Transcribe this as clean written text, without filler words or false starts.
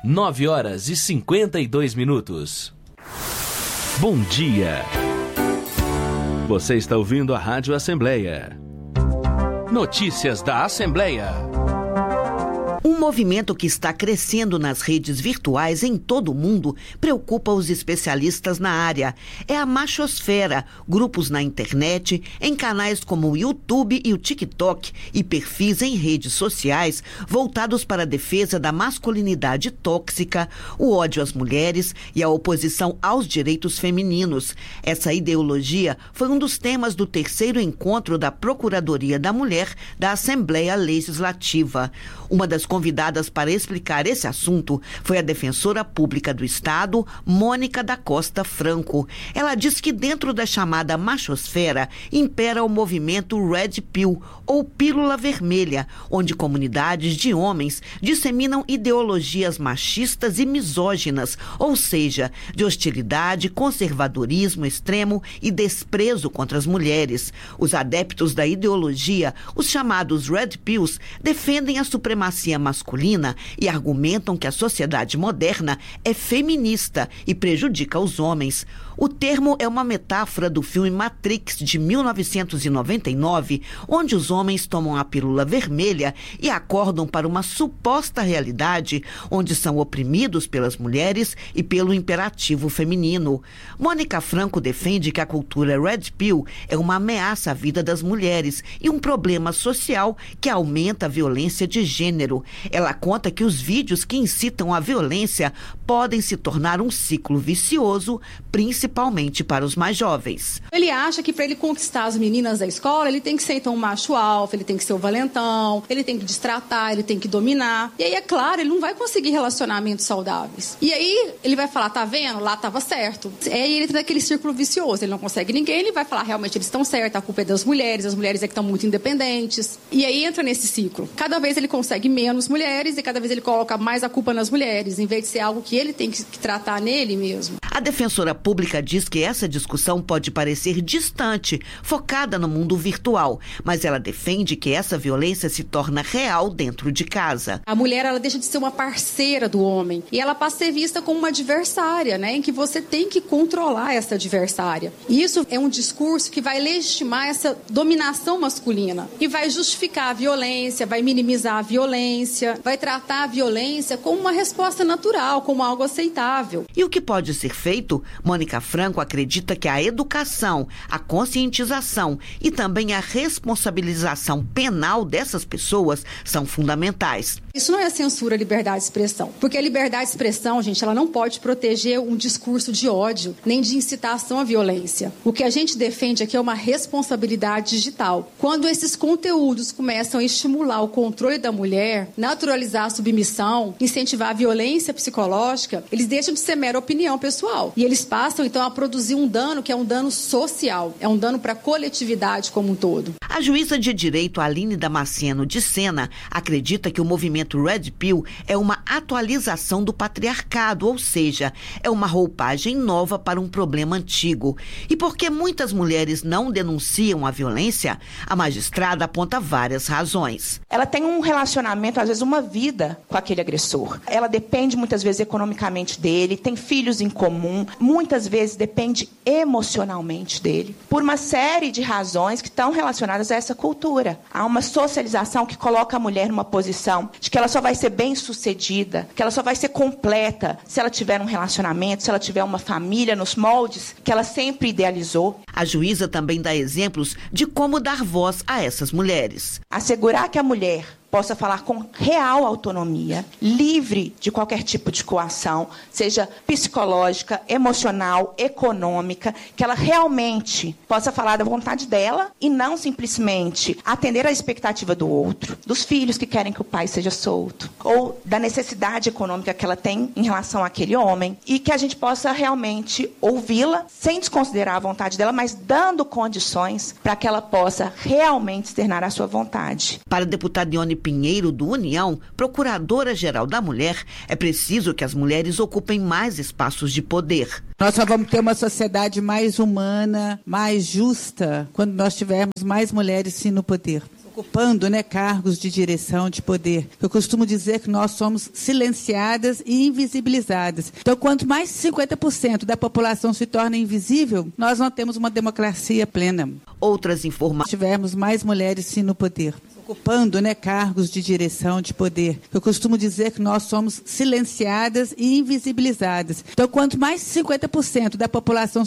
9h52. Bom dia. Você está ouvindo a Rádio Assembleia. Notícias da Assembleia. Um movimento que está crescendo nas redes virtuais em todo o mundo preocupa os especialistas na área. É a machosfera, grupos na internet, em canais como o YouTube e o TikTok e perfis em redes sociais voltados para a defesa da masculinidade tóxica, o ódio às mulheres e a oposição aos direitos femininos. Essa ideologia foi um dos temas do 3º encontro da Procuradoria da Mulher da Assembleia Legislativa. Uma das convidadas para explicar esse assunto foi a defensora pública do Estado, Mônica da Costa Franco. Ela diz que dentro da chamada machosfera impera o movimento Red Pill, ou pílula vermelha, onde comunidades de homens disseminam ideologias machistas e misóginas, ou seja, de hostilidade, conservadorismo extremo e desprezo contra as mulheres. Os adeptos da ideologia, os chamados Red Pills, defendem a supremacia masculina e argumentam que a sociedade moderna é feminista e prejudica os homens. O termo é uma metáfora do filme Matrix de 1999, onde os homens tomam a pílula vermelha e acordam para uma suposta realidade onde são oprimidos pelas mulheres e pelo imperativo feminino. Mônica Franco defende que a cultura Red Pill é uma ameaça à vida das mulheres e um problema social que aumenta a violência de gênero. Ela conta que os vídeos que incitam a violência podem se tornar um ciclo vicioso, principalmente para os mais jovens. Ele acha que para ele conquistar as meninas da escola, ele tem que ser então um macho alfa, ele tem que ser o valentão, ele tem que destratar, ele tem que dominar. E aí, é claro, ele não vai conseguir relacionamentos saudáveis. E aí, ele vai falar, tá vendo? Lá estava certo. Aí ele entra naquele círculo vicioso, ele não consegue ninguém, ele vai falar, realmente, eles estão certos, a culpa é das mulheres, as mulheres é que estão muito independentes. E aí entra nesse ciclo. Cada vez ele consegue menos mulheres e cada vez ele coloca mais a culpa nas mulheres, em vez de ser algo que ele tem que tratar nele mesmo. A defensora pública diz que essa discussão pode parecer distante, focada no mundo virtual, mas ela defende que essa violência se torna real dentro de casa. A mulher, ela deixa de ser uma parceira do homem e ela passa a ser vista como uma adversária, né, em que você tem que controlar essa adversária. E isso é um discurso que vai legitimar essa dominação masculina e vai justificar a violência, vai minimizar a violência, vai tratar a violência como uma resposta natural, como algo aceitável. E o que pode ser feito? Mônica Franco acredita que a educação, a conscientização e também a responsabilização penal dessas pessoas são fundamentais. Isso não é censura à liberdade de expressão, porque a liberdade de expressão, gente, ela não pode proteger um discurso de ódio, nem de incitação à violência. O que a gente defende aqui é uma responsabilidade digital. Quando esses conteúdos começam a estimular o controle da mulher, naturalizar a submissão, incentivar a violência psicológica, eles deixam de ser mera opinião pessoal. E eles passam, então, a produzir um dano que é um dano social, é um dano para a coletividade como um todo. A juíza de direito Aline Damasceno de Sena acredita que o movimento Red Pill é uma atualização do patriarcado, ou seja, é uma roupagem nova para um problema antigo. E porque muitas mulheres não denunciam a violência, a magistrada aponta várias razões. Ela tem um relacionamento, às vezes uma vida com aquele agressor. Ela depende muitas vezes economicamente dele, tem filhos em comum, muitas vezes depende emocionalmente dele, por uma série de razões que estão relacionadas a essa cultura. Há uma socialização que coloca a mulher numa posição de que ela só vai ser bem-sucedida, que ela só vai ser completa se ela tiver um relacionamento, se ela tiver uma família nos moldes que ela sempre idealizou. A juíza também dá exemplos de como dar voz a essas mulheres. Assegurar que a mulher possa falar com real autonomia, livre de qualquer tipo de coação, seja psicológica, emocional, econômica, que ela realmente possa falar da vontade dela e não simplesmente atender à expectativa do outro, dos filhos que querem que o pai seja solto, ou da necessidade econômica que ela tem em relação àquele homem, e que a gente possa realmente ouvi-la sem desconsiderar a vontade dela, mas dando condições para que ela possa realmente externar a sua vontade. Para a deputada Ione Pinheiro, do União, procuradora-geral da mulher, é preciso que as mulheres ocupem mais espaços de poder. Nós só vamos ter uma sociedade mais humana, mais justa, quando nós tivermos mais mulheres sim no poder. ocupando, cargos de direção, de poder. Eu costumo dizer que nós somos silenciadas e invisibilizadas. Então, quanto mais 50% da população se torna invisível, nós não temos uma democracia plena. Outras informações. Tivermos mais mulheres sim no poder, ocupando, cargos de direção, de poder. Eu costumo dizer que nós somos silenciadas e invisibilizadas. Então, quanto mais 50% da população